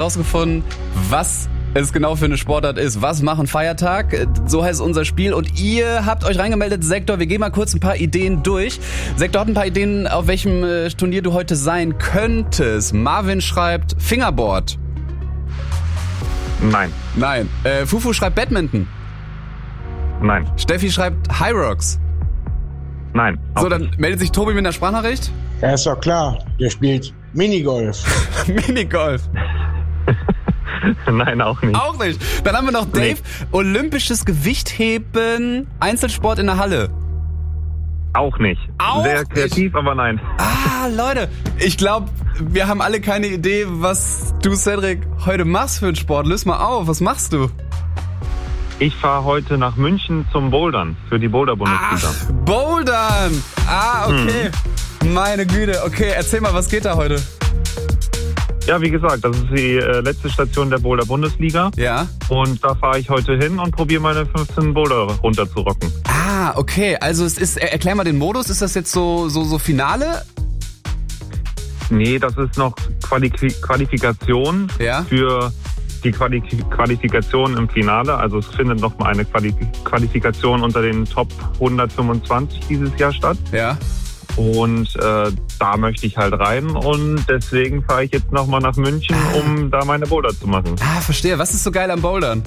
rausgefunden, was es genau für eine Sportart ist. Was machen Feiertag? So heißt unser Spiel. Und ihr habt euch reingemeldet, Sektor. Wir gehen mal kurz ein paar Ideen durch. Sektor hat ein paar Ideen, auf welchem Turnier du heute sein könntest. Marvin schreibt Fingerboard. Nein. Fufu schreibt Badminton. Nein. Steffi schreibt High Rocks. Nein. So, dann meldet sich Tobi mit einer Sprachnachricht. Ja, ist doch klar. Der spielt Minigolf. Minigolf. Nein, auch nicht. Auch nicht. Dann haben wir noch Dave. Nee. Olympisches Gewichtheben, Einzelsport in der Halle. Auch nicht. Auch Sehr nicht. kreativ, aber nein. Leute, ich glaube, wir haben alle keine Idee, was du, Cedric, heute machst für einen Sport. Löse mal auf, was machst du? Ich fahre heute nach München zum Bouldern für die Boulder-Bundesliga. Bouldern! Okay. Meine Güte. Okay, erzähl mal, was geht da heute? Ja, wie gesagt, das ist die letzte Station der Boulder-Bundesliga. Ja. Und da fahre ich heute hin und probiere meine 15 Boulder runterzurocken. Okay. Also es ist, erklär mal den Modus. Ist das jetzt so Finale? Nee, das ist noch Qualifikation für die Qualifikation im Finale. Also es findet noch mal eine Qualifikation unter den Top 125 dieses Jahr statt. Ja. Und da möchte ich halt rein und deswegen fahre ich jetzt nochmal nach München, um da meine Boulder zu machen. Verstehe. Was ist so geil am Bouldern?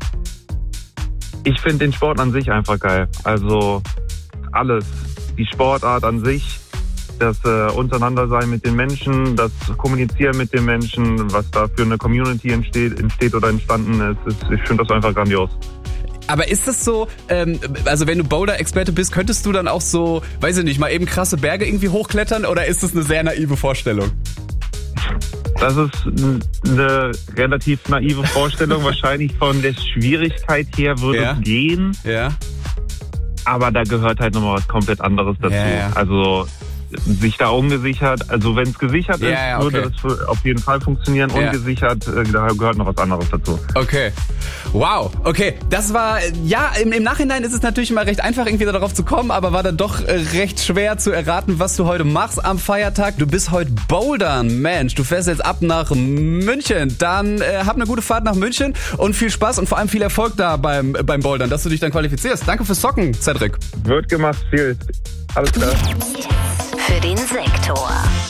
Ich finde den Sport an sich einfach geil. Also alles. Die Sportart an sich, das Untereinandersein mit den Menschen, das Kommunizieren mit den Menschen, was da für eine Community entsteht oder entstanden ist. Ich finde das einfach grandios. Aber ist das so, also wenn du Boulder-Experte bist, könntest du dann auch so, weiß ich nicht, mal eben krasse Berge irgendwie hochklettern oder ist das eine sehr naive Vorstellung? Das ist eine relativ naive Vorstellung. Wahrscheinlich von der Schwierigkeit her würde es gehen. Ja. Aber da gehört halt nochmal was komplett anderes dazu. Ja. Also sich da ungesichert, also wenn es gesichert ist, würde das auf jeden Fall funktionieren. Ungesichert, da gehört noch was anderes dazu. Okay. Wow. Okay, das war, im Nachhinein ist es natürlich immer recht einfach, irgendwie darauf zu kommen, aber war dann doch recht schwer zu erraten, was du heute machst am Feiertag. Du bist heute Bouldern. Mensch, du fährst jetzt ab nach München. Dann hab eine gute Fahrt nach München und viel Spaß und vor allem viel Erfolg da beim Bouldern, dass du dich dann qualifizierst. Danke fürs Zocken, Cedric. Wird gemacht, viel. Alles klar. Für den Sektor.